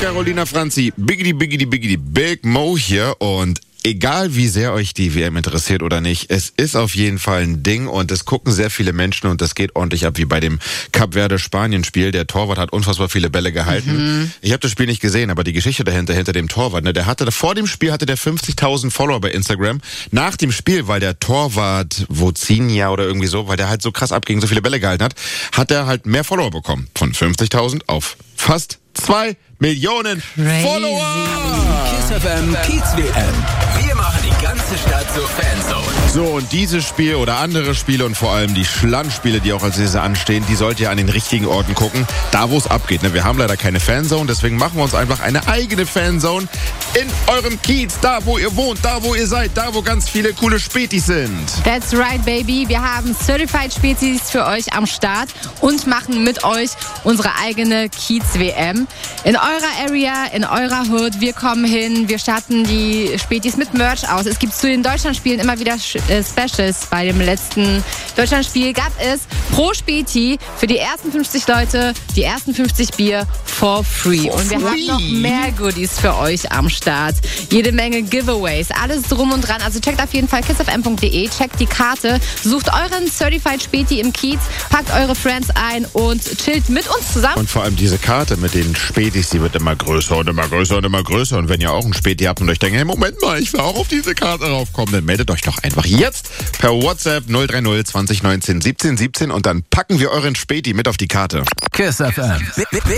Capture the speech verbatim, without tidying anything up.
Carolina Franzi, Biggity, Biggity, Biggity, Big Mo hier und egal wie sehr euch die W M interessiert oder nicht, es ist auf jeden Fall ein Ding und es gucken sehr viele Menschen und das geht ordentlich ab wie bei dem Cap Verde-Spanien-Spiel. Der Torwart hat unfassbar viele Bälle gehalten. Mhm. Ich habe das Spiel nicht gesehen, aber die Geschichte dahinter, hinter dem Torwart, ne, der hatte vor dem Spiel hatte der fünfzigtausend Follower bei Instagram. Nach dem Spiel, weil der Torwart Vozinha oder irgendwie so, weil der halt so krass abging, so viele Bälle gehalten hat, hat er halt mehr Follower bekommen. Von fünfzigtausend auf fast zwei Millionen Crazy. Follower! Kiss F M Kiez W M. Wir machen die ganze Stadt zur Fanzone. So, und dieses Spiel oder andere Spiele und vor allem die Schlandspiele, die auch als nächstes anstehen, die sollt ihr an den richtigen Orten gucken, da wo es abgeht. Ne? Wir haben leider keine Fanzone, deswegen machen wir uns einfach eine eigene Fanzone in eurem Kiez, da wo ihr wohnt, da wo ihr seid, da wo ganz viele coole Spätis sind. That's right, baby. Wir haben Certified Spezies für euch am Start und machen mit euch unsere eigene Kiez-W M. In eurer Area, in eurer Hood, wir kommen hin, wir starten die Spätis mit Merch aus. Es gibt zu den Deutschlandspielen immer wieder äh, Specials. Bei dem letzten Deutschlandspiel gab es pro Späti für die ersten fünfzig Leute die ersten fünfzig Bier for free. For und wir free. haben noch mehr Goodies für euch am Start. Jede Menge Giveaways, alles drum und dran. Also checkt auf jeden Fall kiss f m punkt d e, checkt die Karte, sucht euren Certified Späti im Kiez, packt eure Friends ein und chillt mit uns zusammen. Und vor allem diese Karte mit den Spätis, die wird immer größer und immer größer und immer größer. Und wenn ihr auch ein Späti habt und euch denkt, hey, Moment mal, ich will auch auf diese Karte raufkommen, dann meldet euch doch einfach jetzt per WhatsApp null drei null zwanzig neunzehn siebzehn siebzehn und dann packen wir euren Späti mit auf die Karte. Kiss F M.